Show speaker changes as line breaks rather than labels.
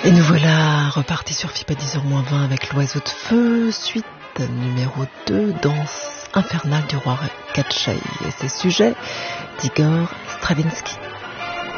Et nous voilà repartis sur FIP à 10h-20 avec l'oiseau de feu, suite numéro 2, danse infernale du roi Katchaï. Et c'est sujet d'Igor Stravinsky.